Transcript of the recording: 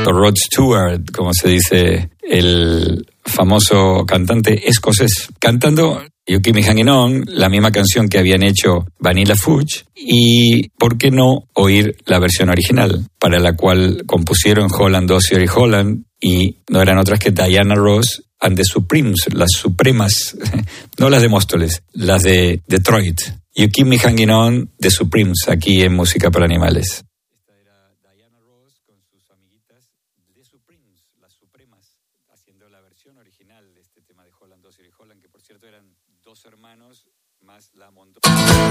Rod Stewart, como se dice, el famoso cantante escocés, cantando You Keep Me Hanging On, la misma canción que habían hecho Vanilla Fudge, y ¿por qué no oír la versión original? Para la cual compusieron Holland, Dozier y Holland, y no eran otras que Diana Ross and the Supremes, las Supremas, no las de Móstoles, las de Detroit. You Keep Me Hanging On, The Supremes, aquí en Música para Animales. Esta era Diana Ross con sus amiguitas The Supremes, las Supremas, haciendo la versión original de este tema de Holland, Dozier y Holland, que por cierto eran dos hermanos más la montaña.